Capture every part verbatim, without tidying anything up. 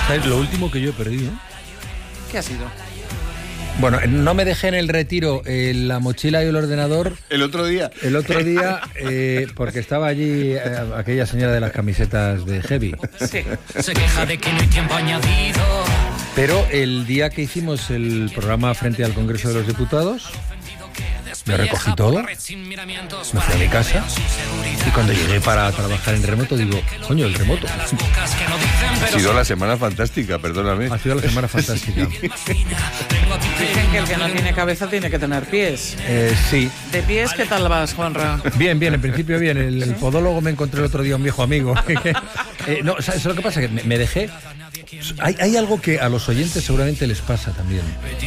¿Sabes lo último que yo he perdido? ¿Qué ha sido? Bueno, no me dejé en el retiro eh, la mochila y el ordenador. ¿El otro día? El otro día, eh, porque estaba allí eh, aquella señora de las camisetas de Heavy. Sí. Se queja de que no hay tiempo añadido. Pero el día que hicimos el programa frente al Congreso de los Diputados, me recogí todo, me fui a mi casa y cuando llegué para trabajar en remoto digo, coño, el remoto. Ha sido la semana fantástica, perdóname. Ha sido la semana fantástica. Dicen que el que no tiene cabeza tiene que tener pies. Eh, sí. ¿De pies qué tal vas, Juanra? Bien, bien, en principio bien. El, el podólogo me encontré el otro día un viejo amigo. eh, no, ¿sabes lo que pasa? Que me, me dejé... Hay, hay algo que a los oyentes seguramente les pasa también.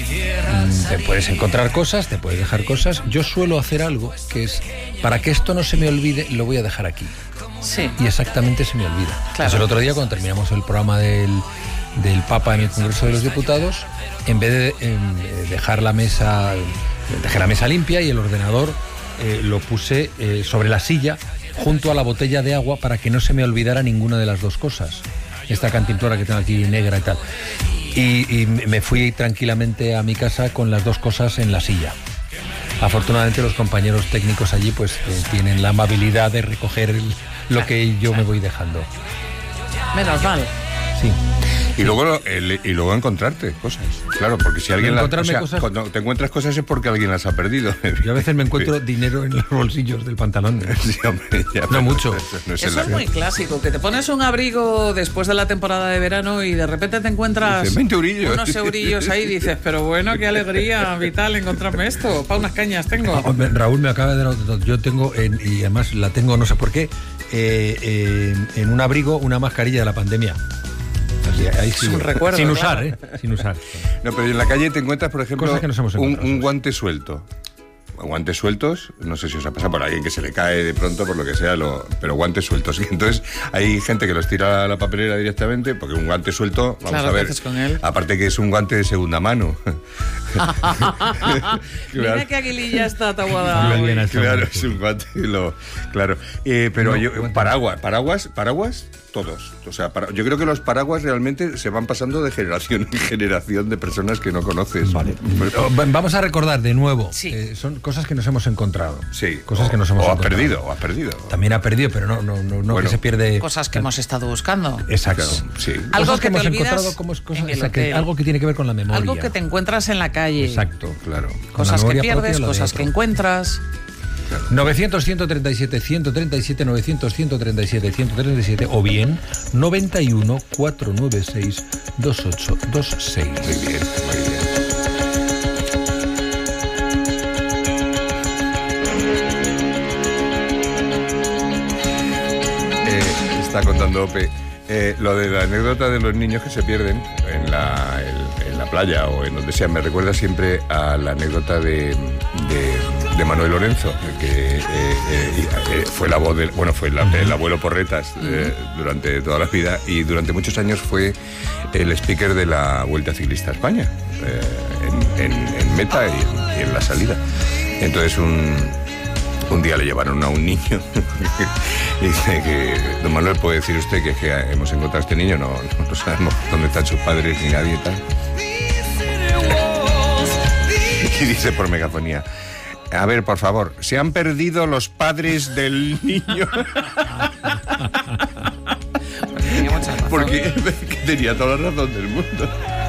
Mm, te puedes encontrar cosas, te puedes dejar cosas. Yo suelo hacer algo que es, para que esto no se me olvide, lo voy a dejar aquí. Sí. Y exactamente se me olvida. Claro. Pues el otro día, cuando terminamos el programa del, del Papa en el Congreso de los Diputados, en vez de eh, dejar la mesa, dejé la mesa limpia y el ordenador eh, lo puse eh, sobre la silla junto a la botella de agua para que no se me olvidara ninguna de las dos cosas. Esta cantimplora que tengo aquí negra y tal. Y, y me fui tranquilamente a mi casa con las dos cosas en la silla. Afortunadamente los compañeros técnicos allí pues eh, tienen la amabilidad de recoger el, lo que yo me voy dejando. Menos mal. Sí. Y luego, el, y luego encontrarte cosas. Claro, porque si alguien las, o sea, cosas... cuando te encuentras cosas es porque alguien las ha perdido. Yo a veces me encuentro dinero en los bolsillos del pantalón. Sí, hombre, ya, no mucho. Eso, no es, eso es muy clásico, que te pones un abrigo después de la temporada de verano y de repente te encuentras Dice, veinte eurillos. unos eurillos ahí y dices, pero bueno, qué alegría vital encontrarme esto. Para unas cañas tengo. Ah, Raúl me acaba de dar, yo tengo, en, y además la tengo no sé por qué, eh, eh, en un abrigo una mascarilla de la pandemia. Así, ahí sí, es un recuerdo, sin claro. usar, ¿eh? Sin usar. No, pero en la calle te encuentras, por ejemplo, Cosas que nos hemos un, encontrado. un guante suelto. Guantes sueltos, no sé si os ha pasado por alguien que se le cae de pronto, por lo que sea, lo, pero guantes sueltos. Y entonces hay gente que los tira a la papelera directamente, porque un guante suelto, vamos Claro, a ¿qué ver, haces con él? aparte que es un guante de segunda mano. Mira qué aguililla está taguada. Claro. Bien, Claro, es un guante, lo, claro. Eh, pero No, yo, guante. paraguas, paraguas, paraguas, todos. O sea, para, yo creo que los paraguas realmente se van pasando de generación en generación de personas que no conoces. Vale. Vamos a recordar de nuevo. Sí. Eh, son cosas que nos hemos encontrado. Sí. Cosas o, que nos hemos o has encontrado. perdido, o has perdido. También ha perdido, pero no, no, no, no Bueno, que se pierde. Cosas que hemos estado buscando. Exacto. Claro, sí. Algo Cosas que te hemos olvidas encontrado como es cosas, en el o sea, que- hotel. algo que tiene que ver con la memoria. Algo que te encuentras en la calle. Exacto. Claro. Cosas Con la que memoria propia pierdes, o la de cosas otro. que encuentras. novecientos, ciento treinta y siete, ciento treinta y siete, novecientos, ciento treinta y siete, ciento treinta y siete o bien noventa y uno, cuatrocientos noventa y seis, veintiocho veintiséis. Muy bien, muy bien. Eh, está contando Ope eh, lo de la anécdota de los niños que se pierden en la, en, en la playa o en donde sea. Me recuerda siempre a la anécdota de, de, de Manuel Lorenzo, que eh, eh, eh, fue la voz del, bueno, fue la- el abuelo Porretas eh, durante toda la vida y durante muchos años fue el speaker de la Vuelta Ciclista a España, eh, en, en- en meta y en, y en la salida. Entonces un Un día le llevaron a un niño y dice que, don Manuel, ¿puede decir usted que, es que hemos encontrado a este niño? No, no, no sabemos dónde están sus padres ni nadie y tal. Y dice por megafonía, a ver, por favor, ¿se han perdido los padres del niño? Tenía mucha razón. Porque tenía toda la razón del mundo.